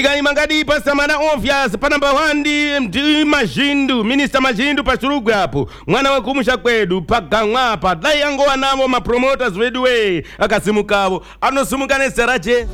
Gani mangadi pa samana obvious pa number 1 ndi Majindu Minister Majindu pa churugwe hapo mwana wa kumusha kwedu pa gangwa pa dai yango wanamo ma promoters wedwe akasimukavo anosumukane seraje